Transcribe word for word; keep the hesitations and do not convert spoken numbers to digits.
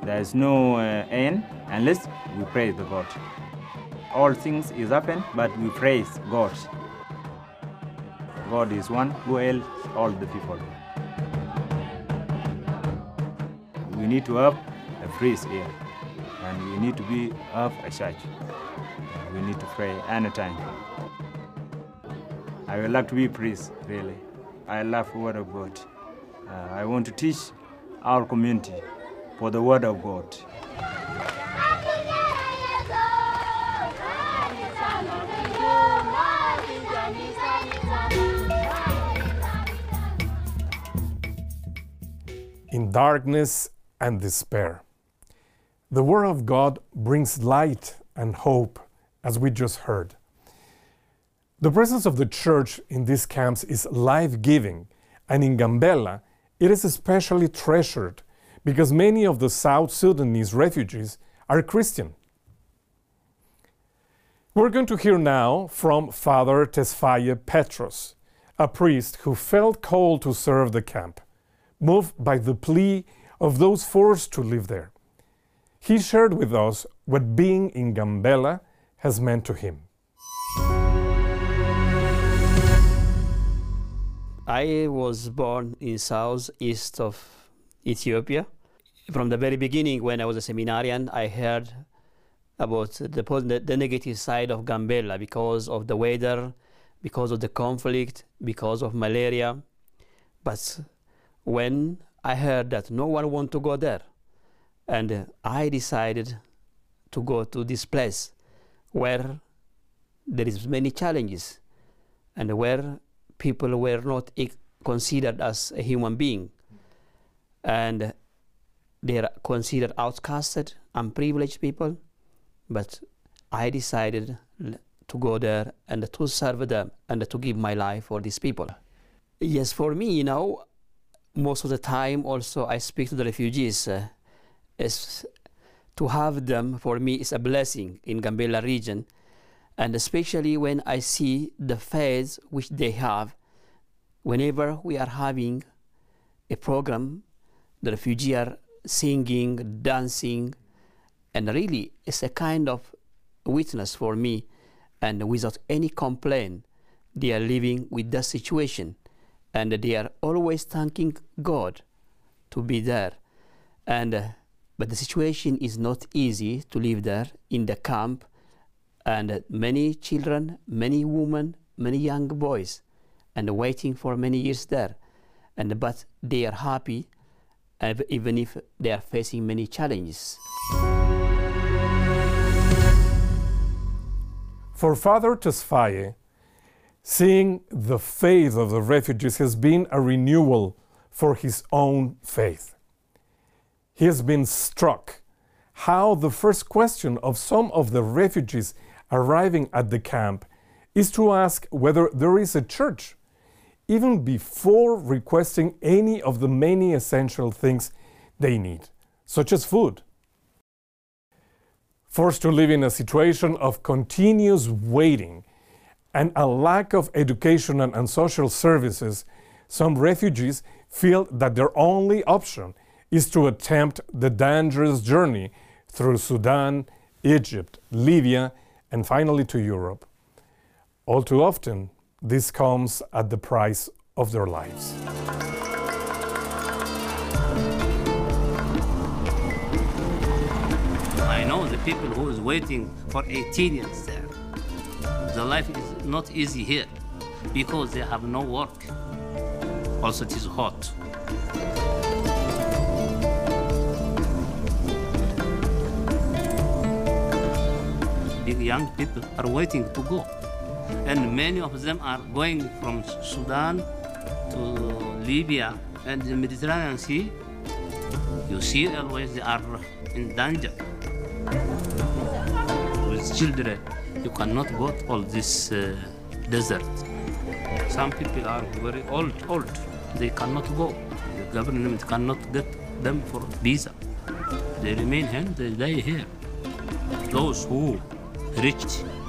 There is no uh, end unless we praise the God. All things is happen, but we praise God. God is one who helps all the people. We need to have a priest here, and we need to be have a church. We need to pray anytime. I would like to be a priest, really. I love the Word of God. Uh, I want to teach our community for the Word of God. In darkness and despair, the Word of God brings light and hope, as we just heard. The presence of the church in these camps is life-giving, and in Gambela, it is especially treasured because many of the South Sudanese refugees are Christian. We're going to hear now from Father Tesfaye Petros, a priest who felt called to serve the camp, moved by the plea of those forced to live there. He shared with us what being in Gambela has meant to him. I was born in southeast of Ethiopia. From the very beginning, when I was a seminarian, I heard about the, the negative side of Gambela because of the weather, because of the conflict, because of malaria. But when I heard that no one wanted to go there, and I decided to go to this place where there is many challenges and where people were not considered as a human being, and they are considered outcasted, unprivileged people. But I decided to go there and to serve them and to give my life for these people. Yes, for me, you know, most of the time also I speak to the refugees. Uh, is to have them, for me, is a blessing in Gambela region, and especially when I see the faith which they have. Whenever we are having a program, the refugees are singing, dancing, and really it's a kind of witness for me, and without any complaint, they are living with that situation, and they are always thanking God to be there. And uh, but the situation is not easy to live there in the camp, and uh, many children, many women, many young boys, and waiting for many years there. And but they are happy, uh, even if they are facing many challenges. For Father Tesfaye, seeing the faith of the refugees has been a renewal for his own faith. He has been struck how the first question of some of the refugees arriving at the camp is to ask whether there is a church, even before requesting any of the many essential things they need, such as food. Forced to live in a situation of continuous waiting and a lack of educational and social services, some refugees feel that their only option is to attempt the dangerous journey through Sudan, Egypt, Libya, and finally to Europe. All too often, this comes at the price of their lives. I know the people who is waiting for eighteen years there. The life is not easy here because they have no work. Also, it is hot. Big young people are waiting to go. And many of them are going from Sudan to Libya and the Mediterranean Sea. You see always they are in danger. With children, you cannot go to all this uh, desert. Some people are very old, old. They cannot go. The government cannot get them for visa. They remain here, they die here. Those who reached